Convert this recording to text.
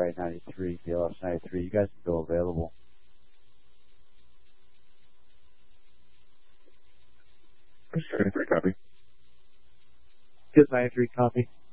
I-93, KLS 93. You guys are still available. KLS 93, copy. KLS 93, copy.